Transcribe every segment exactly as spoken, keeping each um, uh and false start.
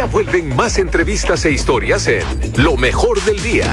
Ya vuelven más entrevistas e historias en Lo Mejor del Día.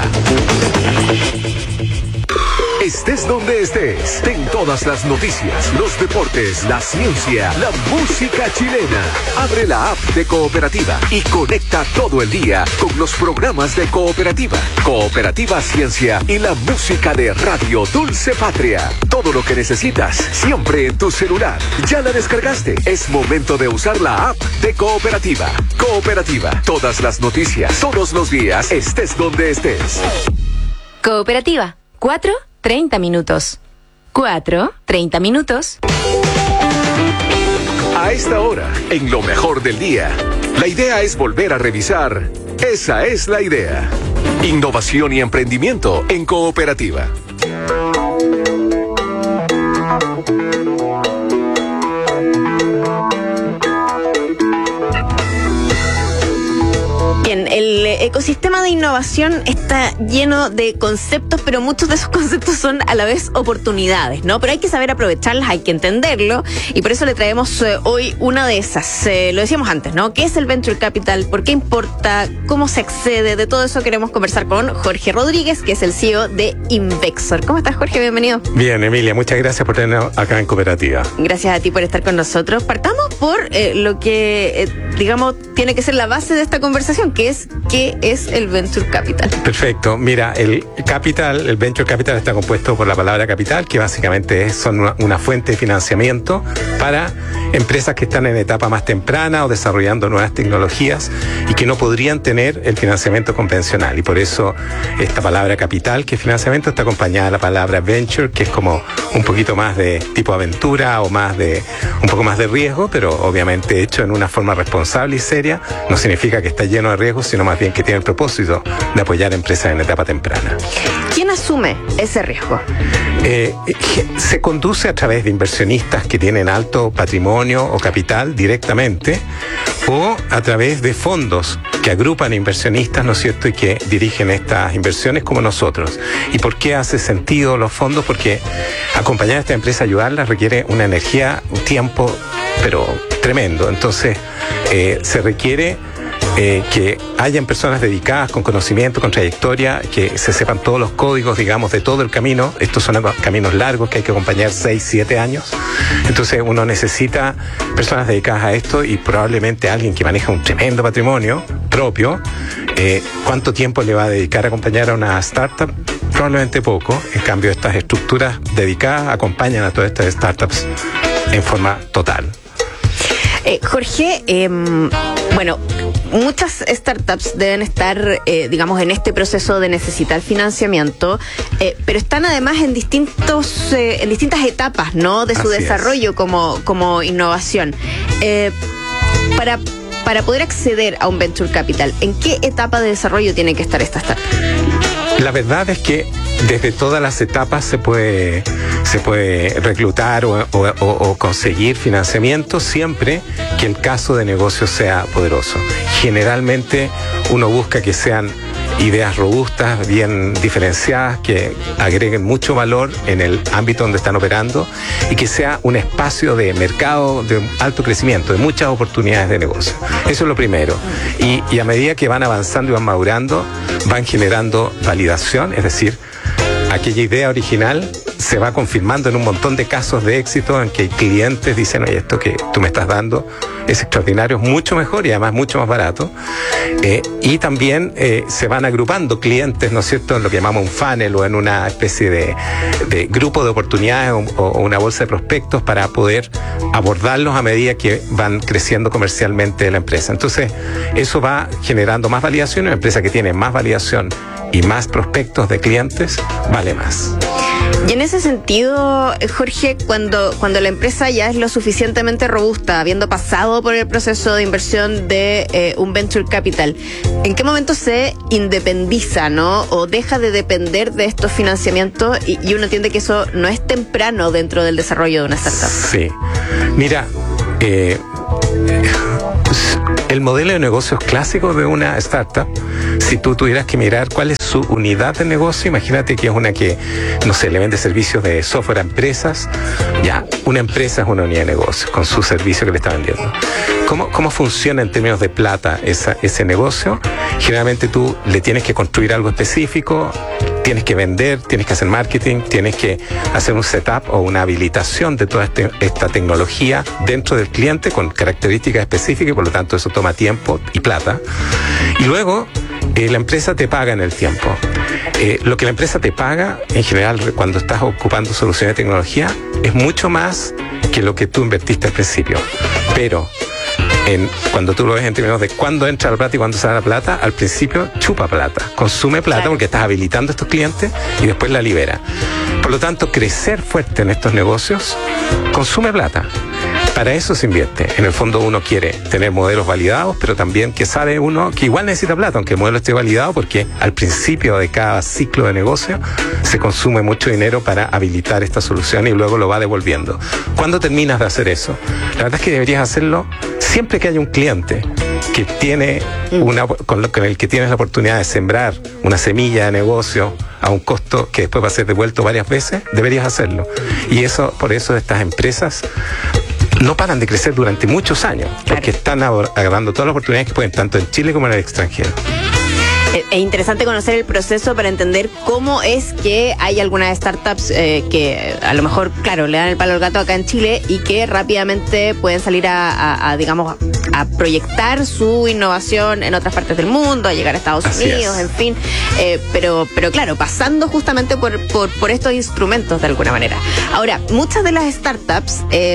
Estés donde estés, ten todas las noticias, los deportes, la ciencia, la música chilena. Abre la app de Cooperativa y conecta todo el día con los programas de Cooperativa, Cooperativa Ciencia y la música de Radio Dulce Patria. Todo lo que necesitas, siempre en tu celular. ¿Ya la descargaste? Es momento de usar la app de Cooperativa. Cooperativa, todas las noticias, todos los días, estés donde estés. Cooperativa, cuatro. treinta minutos. cuatro, treinta minutos. A esta hora, en Lo Mejor del Día, la idea es volver a revisar. Esa es la idea. Innovación y emprendimiento en Cooperativa. Bien, el ecosistema de innovación está lleno de conceptos, pero muchos de esos conceptos son a la vez oportunidades, ¿no? Pero hay que saber aprovecharlas, hay que entenderlo, y por eso le traemos eh, hoy una de esas. Eh, lo decíamos antes, ¿no? ¿Qué es el Venture Capital? ¿Por qué importa? ¿Cómo se accede? De todo eso queremos conversar con Jorge Rodríguez, que es el C E O de Invexor. ¿Cómo estás, Jorge? Bienvenido. Bien, Emilia, muchas gracias por tenernos acá en Cooperativa. Gracias a ti por estar con nosotros. Partamos por eh, lo que, eh, digamos, tiene que ser la base de esta conversación, que es ¿qué es el Venture Capital? Perfecto. Mira, el capital, el Venture Capital está compuesto por la palabra capital, que básicamente es, son una, una fuente de financiamiento para empresas que están en etapa más temprana o desarrollando nuevas tecnologías y que no podrían tener el financiamiento convencional. Y por eso esta palabra capital, que es financiamiento, está acompañada de la palabra venture, que es como un poquito más de tipo aventura o más de un poco más de riesgo, pero obviamente hecho en una forma responsable y seria. No significa que está lleno de riesgos, sino más bien que tiene el propósito de apoyar a empresas en etapa temprana. ¿Quién asume ese riesgo? Eh, se conduce a través de inversionistas que tienen alto patrimonio o capital directamente, o a través de fondos que agrupan inversionistas, ¿no es cierto?, y que dirigen estas inversiones como nosotros. ¿Y por qué hace sentido los fondos? Porque acompañar a esta empresa, ayudarlas, requiere una energía, un tiempo, pero tremendo. Entonces, eh, se requiere Eh, que hayan personas dedicadas con conocimiento, con trayectoria, que se sepan todos los códigos, digamos, de todo el camino. Estos son caminos largos que hay que acompañar seis, siete años. Entonces uno necesita personas dedicadas a esto y probablemente alguien que maneja un tremendo patrimonio propio. Eh, ¿Cuánto tiempo le va a dedicar a acompañar a una startup? Probablemente poco. En cambio, estas estructuras dedicadas acompañan a todas estas startups en forma total. Eh, Jorge, eh, bueno, muchas startups deben estar, eh, digamos, en este proceso de necesitar financiamiento, eh, pero están además en distintos, eh, en distintas etapas, ¿no?, de su Así desarrollo como, como innovación. Eh, para, para poder acceder a un Venture Capital, ¿en qué etapa de desarrollo tiene que estar esta startup? La verdad es que desde todas las etapas se puede, se puede reclutar o, o, o conseguir financiamiento, siempre que el caso de negocio sea poderoso. Generalmente uno busca que sean ideas robustas, bien diferenciadas, que agreguen mucho valor en el ámbito donde están operando y que sea un espacio de mercado de alto crecimiento, de muchas oportunidades de negocio. Eso es lo primero. Y, y a medida que van avanzando y van madurando, van generando validación, es decir, aquella idea original se va confirmando en un montón de casos de éxito en que clientes dicen, oye, esto que tú me estás dando es extraordinario, es mucho mejor y además mucho más barato. Eh, y también eh, se van agrupando clientes, ¿no es cierto?, en lo que llamamos un funnel o en una especie de, de grupo de oportunidades o, o una bolsa de prospectos para poder abordarlos a medida que van creciendo comercialmente la empresa. Entonces, eso va generando más validación. Una empresa que tiene más validación y más prospectos de clientes vale más. Y en ese sentido, Jorge, cuando, cuando la empresa ya es lo suficientemente robusta, habiendo pasado por el proceso de inversión de eh, un venture capital, ¿en qué momento se independiza, no? O deja de depender de estos financiamientos y, y uno entiende que eso no es temprano dentro del desarrollo de una startup? Sí. Mira, eh, el modelo de negocios clásico de una startup, si tú tuvieras que mirar cuál es su unidad de negocio, imagínate que es una que, no sé, le vende servicios de software a empresas. Ya, una empresa es una unidad de negocio con su servicio que le está vendiendo. ¿cómo, cómo funciona en términos de plata esa, ese negocio? Generalmente tú le tienes que construir algo específico, tienes que vender, tienes que hacer marketing, tienes que hacer un setup o una habilitación de toda este, esta tecnología dentro del cliente con características específicas y por lo tanto eso toma tiempo y plata. Y luego eh, la empresa te paga en el tiempo. Eh, lo que la empresa te paga, en general, cuando estás ocupando soluciones de tecnología, es mucho más que lo que tú invertiste al principio. Pero En, cuando tú lo ves en términos de cuándo entra la plata y cuándo sale la plata, al principio chupa plata, consume plata, claro, porque estás habilitando a estos clientes y después la libera. Por lo tanto, crecer fuerte en estos negocios consume plata. Para eso se invierte. En el fondo uno quiere tener modelos validados, pero también que sabe uno que igual necesita plata, aunque el modelo esté validado, porque al principio de cada ciclo de negocio se consume mucho dinero para habilitar esta solución y luego lo va devolviendo. ¿Cuándo terminas de hacer eso? La verdad es que deberías hacerlo siempre que haya un cliente que tiene una, con, lo, con el que tienes la oportunidad de sembrar una semilla de negocio a un costo que después va a ser devuelto varias veces, deberías hacerlo. Y eso, por eso estas empresas no paran de crecer durante muchos años, porque están agarrando todas las oportunidades que pueden, tanto en Chile como en el extranjero. Es interesante conocer el proceso para entender cómo es que hay algunas startups eh, que a lo mejor, claro, le dan el palo al gato acá en Chile y que rápidamente pueden salir a, a, a digamos, a proyectar su innovación en otras partes del mundo, a llegar a Estados Así Unidos, es. en fin. Eh, pero, pero claro, pasando justamente por, por, por estos instrumentos de alguna manera. Ahora, muchas de las startups eh,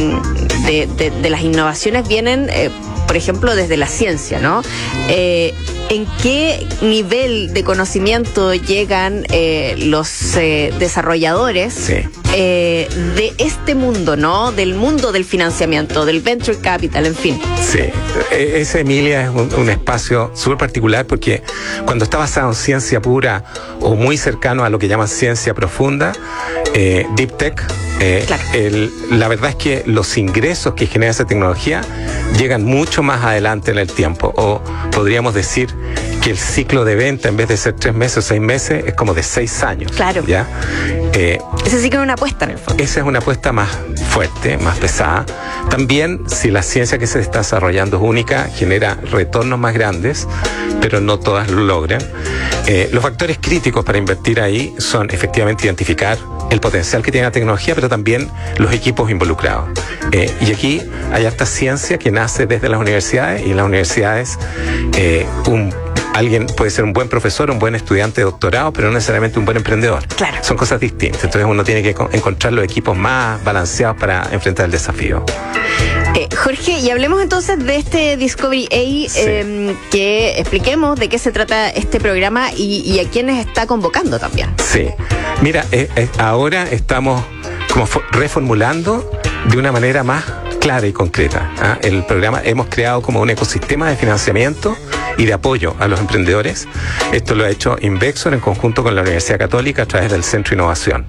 de, de, de las innovaciones vienen, eh, por ejemplo, desde la ciencia, ¿no? Eh, ¿En qué nivel de conocimiento llegan eh, los eh, desarrolladores sí. eh, de este mundo, ¿no? Del mundo del financiamiento, del venture capital, en fin? Sí, ese, Emilia, es un, un espacio súper particular porque cuando está basado en ciencia pura o muy cercano a lo que llaman ciencia profunda, eh, deep tech, eh, claro. el, la verdad es que los ingresos que genera esa tecnología llegan mucho más adelante en el tiempo, o podríamos decir que el ciclo de venta, en vez de ser tres meses o seis meses, es como de seis años. Claro. ¿Ya? Eh, Ese sí que es una apuesta en el fondo. Esa es una apuesta más fuerte, más pesada. También, si la ciencia que se está desarrollando es única, genera retornos más grandes, pero no todas lo logran. Eh, los factores críticos para invertir ahí son efectivamente identificar el potencial que tiene la tecnología, pero también los equipos involucrados. Eh, y aquí hay harta ciencia que nace desde las universidades, y en las universidades eh, un alguien puede ser un buen profesor, un buen estudiante de doctorado, pero no necesariamente un buen emprendedor. Claro. Son cosas distintas. Entonces uno tiene que encontrar los equipos más balanceados para enfrentar el desafío. Eh, Jorge, y hablemos entonces de este Discovery A, sí. eh, que expliquemos de qué se trata este programa y, y a quiénes está convocando también. Sí, mira, eh, eh, ahora estamos como reformulando de una manera más clara y concreta. ¿ah? El programa hemos creado como un ecosistema de financiamiento y de apoyo a los emprendedores. Esto lo ha hecho Invexor en conjunto con la Universidad Católica a través del Centro de Innovación.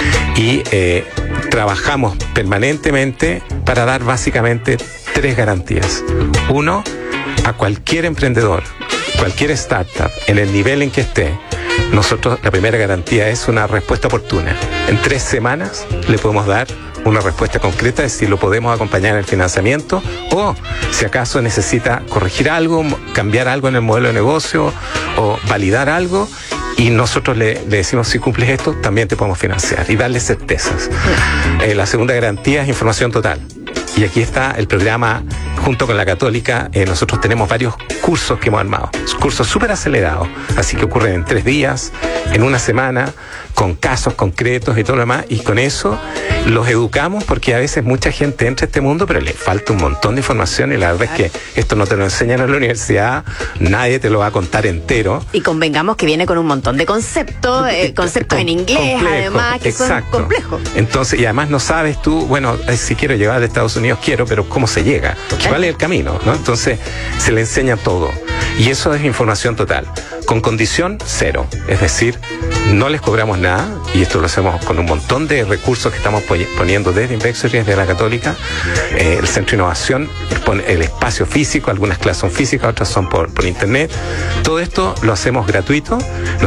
Y eh, trabajamos permanentemente para dar básicamente tres garantías. Uno, a cualquier emprendedor, cualquier startup, en el nivel en que esté, nosotros la primera garantía es una respuesta oportuna. En tres semanas le podemos dar una respuesta concreta de si lo podemos acompañar en el financiamiento o si acaso necesita corregir algo, cambiar algo en el modelo de negocio o validar algo, y nosotros le, le decimos si cumples esto, también te podemos financiar y darle certezas. Eh, la segunda garantía es información total. Y aquí está el programa junto con la Católica. Eh, nosotros tenemos varios cursos que hemos armado, cursos súper acelerados, así que ocurren en tres días, en una semana, con casos concretos y todo lo demás, y con eso los educamos, porque a veces mucha gente entra a este mundo pero le falta un montón de información, y la verdad es que esto no te lo enseñan en la universidad, nadie te lo va a contar entero. Y convengamos que viene con un montón de conceptos, eh, conceptos en inglés, complejo, además, que exacto. son complejos. Entonces, y además no sabes tú, bueno, si quiero llegar de Estados Unidos, quiero, pero ¿cómo se llega? ¿Cuál es el camino? ¿no? Entonces, se le enseña todo. Y eso es información total, con condición cero. Es decir, no les cobramos nada, y esto lo hacemos con un montón de recursos que estamos poniendo desde Invexor y desde la Católica. Eh, el Centro de Innovación, el espacio físico, algunas clases son físicas, otras son por, por internet. Todo esto lo hacemos gratuito.